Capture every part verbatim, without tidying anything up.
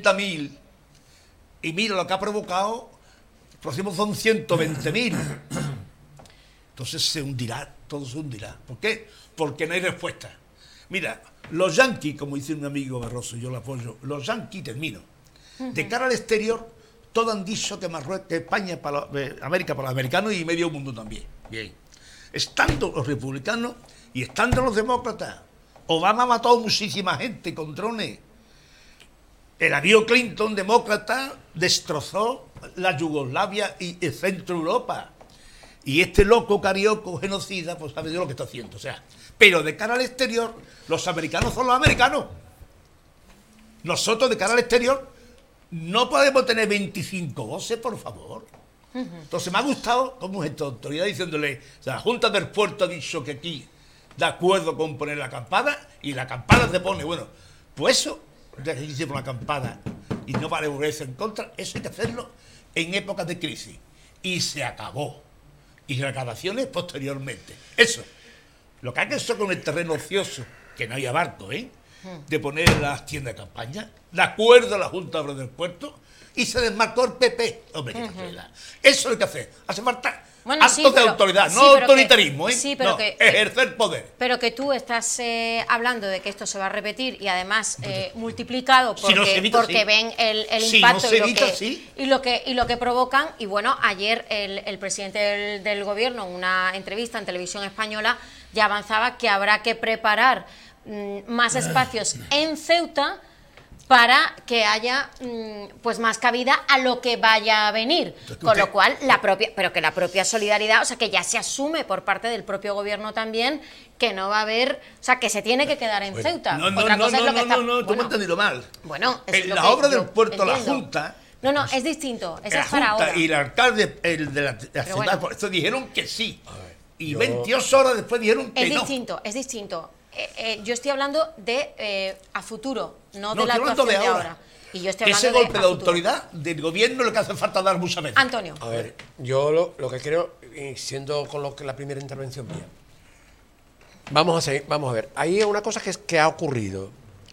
treinta mil y mira lo que ha provocado, el próximo son ciento veinte mil. Entonces se hundirá, todo se hundirá. ¿Por qué? Porque no hay respuesta. Mira, los yanquis, como dice un amigo Barroso, yo lo apoyo, los yanquis, termino, de cara al exterior, todos han dicho que, Marruecos, que España es para los, eh, América para los americanos y medio mundo también. Bien. Estando los republicanos y estando los demócratas, Obama ha matado muchísima gente con drones. El amigo Clinton, demócrata, destrozó la Yugoslavia y el centro Europa. Y este loco carioco genocida, pues sabe Dios lo que está haciendo. O sea, pero de cara al exterior, los americanos son los americanos. Nosotros, de cara al exterior, no podemos tener veinticinco voces, por favor. Entonces me ha gustado como esta autoridad diciéndole, o sea, la Junta del Puerto ha dicho que aquí de acuerdo con poner la acampada y la acampada se pone, bueno, pues eso, de que hicimos la acampada y no vale volverse en contra, eso hay que hacerlo en épocas de crisis. Y se acabó. Y reclamaciones posteriormente. Eso. Lo que hay que hacer con el terreno ocioso, que no haya barco, ¿eh? De poner las tiendas de campaña, de acuerdo a la Junta del Puerto, y se desmarcó el P P. Hombre, qué casualidad. Eso hay que hacer. Hace falta bueno, actos sí, de pero, autoridad, sí, no autoritarismo, que, ¿eh? Sí, pero no, que, ejercer poder. Pero que tú estás eh, hablando de que esto se va a repetir y además eh, multiplicado porque, si no se evita, porque sí. ven el, el si impacto no se y, lo evita, que, sí. y, lo que, y lo que provocan. Y bueno, ayer el, el presidente del, del gobierno, en una entrevista en Televisión Española, ya avanzaba que habrá que preparar mmm, más espacios en Ceuta para que haya pues más cabida a lo que vaya a venir, con lo cual la propia, pero que la propia solidaridad, o sea, que ya se asume por parte del propio gobierno también que no va a haber, o sea, que se tiene que quedar en bueno, Ceuta. No, no, Otra no, cosa no, es lo que no, está, no, no, bueno, tú me has entendido mal. Bueno, es en lo la que obra yo del puerto, entiendo. la Junta. No, no, es distinto, esa la es para Junta ahora. Y el alcalde el de la, la ciudad, bueno. por eso dijeron que sí. Ver, y yo... veintiocho horas después dijeron que es no. distinto, es distinto. Eh, eh, yo estoy hablando de eh, a futuro, no, No, de la estoy hablando actuación de de ahora. ahora. Y yo estoy Ese hablando golpe de, de a futuro. autoridad del gobierno es lo que hace falta dar muchas veces. Antonio. A ver, yo lo, lo que creo, y siendo con lo que la primera intervención mía, vamos a seguir, vamos a ver. Ahí hay una cosa que, es, que ha ocurrido.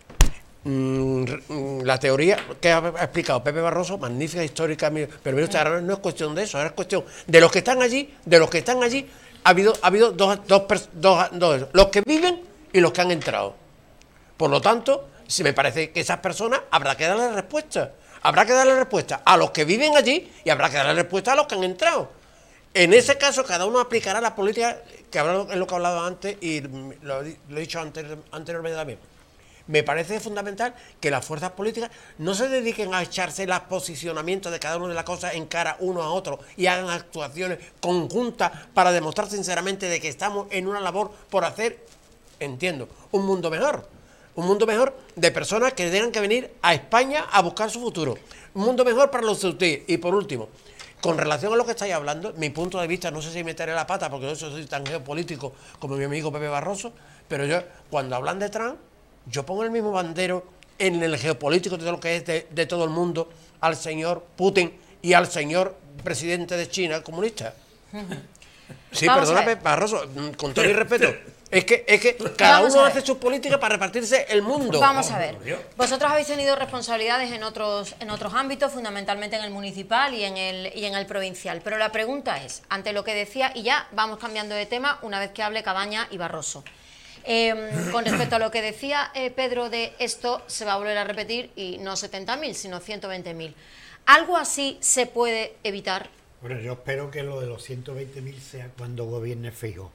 Mm, la teoría que ha explicado Pepe Barroso, magnífica, histórica, pero mire usted, ahora no es cuestión de eso, ahora es cuestión de los que están allí, de los que están allí, ha habido, ha habido dos, dos, dos, dos, los que viven y los que han entrado. Por lo tanto, si me parece que esas personas habrá que darle respuesta. Habrá que darle respuesta a los que viven allí y habrá que darle respuesta a los que han entrado. En ese caso, cada uno aplicará la política, que hablado, es lo que he hablado antes y lo, lo he dicho antes, anteriormente también. Me parece fundamental que las fuerzas políticas no se dediquen a echarse los posicionamientos de cada uno de las cosas en cara uno a otro y hagan actuaciones conjuntas para demostrar sinceramente de que estamos en una labor por hacer, entiendo, un mundo mejor. Un mundo mejor de personas que tengan que venir a España a buscar su futuro. Un mundo mejor para los ceutíes. Y por último, con relación a lo que estáis hablando, mi punto de vista, no sé si meteré la pata porque no soy tan geopolítico como mi amigo Pepe Barroso, pero yo, cuando hablan de Trump, yo pongo el mismo bandero en el geopolítico de lo que es de, de todo el mundo al señor Putin y al señor presidente de China, el comunista. Sí, Vamos perdóname, Barroso, con todo mi respeto. Es que, es que cada Vamos uno a ver. hace sus políticas para repartirse el mundo. Vamos a ver. Vosotros habéis tenido responsabilidades en otros, en otros ámbitos, fundamentalmente en el municipal y en el, y en el provincial. Pero la pregunta es, ante lo que decía, y ya vamos cambiando de tema una vez que hable Cabaña y Barroso. Eh, con respecto a lo que decía eh, Pedro de esto se va a volver a repetir y no setenta mil, sino ciento veinte mil. ¿Algo así se puede evitar? Bueno, yo espero que lo de los ciento veinte mil sea cuando gobierne Feijóo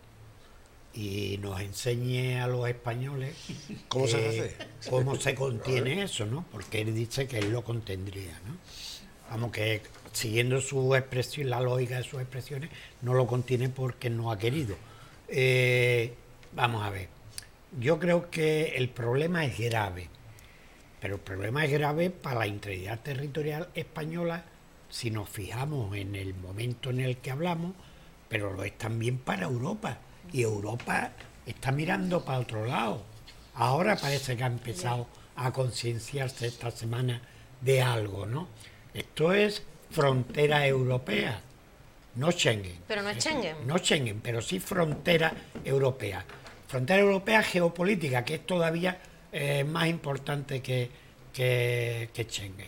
y nos enseñe a los españoles ¿Cómo eh, se hace? cómo se contiene eso, ¿no? Porque él dice que él lo contendría, ¿no? Vamos, que siguiendo su expresión, la lógica de sus expresiones, no lo contiene porque no ha querido. Eh, vamos a ver, yo creo que el problema es grave, pero el problema es grave para la integridad territorial española si nos fijamos en el momento en el que hablamos, pero lo es también para Europa. Y Europa está mirando para otro lado. Ahora parece que ha empezado a concienciarse esta semana de algo, ¿no? Esto es frontera europea, no Schengen. Pero no es Schengen. No Schengen, pero sí frontera europea. Frontera europea geopolítica, que es todavía eh, más importante que, que, que Schengen.